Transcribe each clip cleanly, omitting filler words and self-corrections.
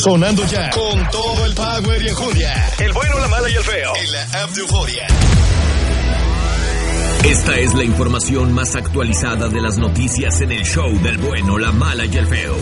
Sonando ya con todo el power y enjundia. El bueno, la mala y el feo. En la app de Euforia. Esta es la información más actualizada de las noticias en el show del bueno, la mala y el feo.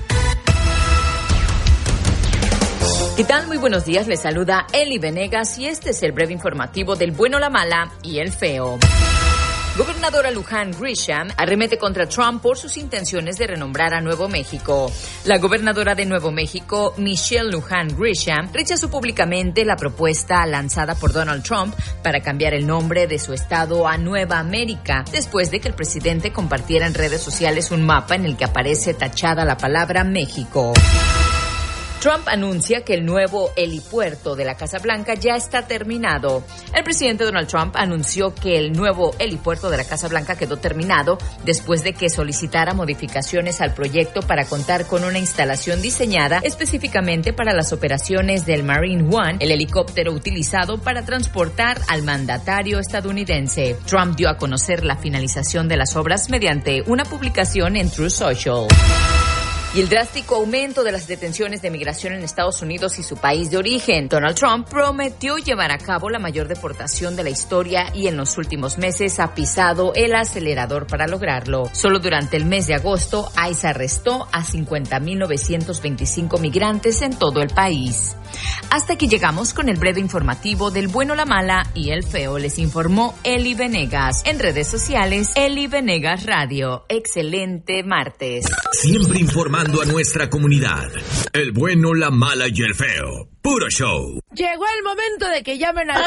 ¿Qué tal? Muy buenos días, les saluda Eli Venegas y este es el breve informativo del bueno, la mala y el feo. Gobernadora Luján Grisham arremete contra Trump por sus intenciones de renombrar a Nuevo México. La gobernadora de Nuevo México, Michelle Luján Grisham, rechazó públicamente la propuesta lanzada por Donald Trump para cambiar el nombre de su estado a Nueva América, después de que el presidente compartiera en redes sociales un mapa en el que aparece tachada la palabra México. Trump anuncia que el nuevo helipuerto de la Casa Blanca ya está terminado. El presidente Donald Trump anunció que el nuevo helipuerto de la Casa Blanca quedó terminado después de que solicitara modificaciones al proyecto para contar con una instalación diseñada específicamente para las operaciones del Marine One, el helicóptero utilizado para transportar al mandatario estadounidense. Trump dio a conocer la finalización de las obras mediante una publicación en Truth Social. Y el drástico aumento de las detenciones de migración en Estados Unidos y su país de origen. Donald Trump prometió llevar a cabo la mayor deportación de la historia y en los últimos meses ha pisado el acelerador para lograrlo. Solo durante el mes de agosto, ICE arrestó a 50.925 migrantes en todo el país. Hasta aquí llegamos con el breve informativo del bueno, la mala y el feo. Les informó Eli Venegas. En redes sociales, Eli Venegas Radio. Excelente martes. Siempre informando a nuestra comunidad. El bueno, la mala y el feo. Puro show. Llegó el momento de que llamen al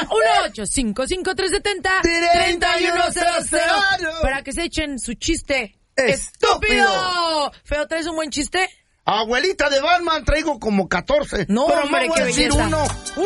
1-855-370-3100 para que se echen su chiste estúpido. Feo, ¿traes un buen chiste? Abuelita de Batman, traigo como 14. No, pero hombre, no voy a decir belleza. uno.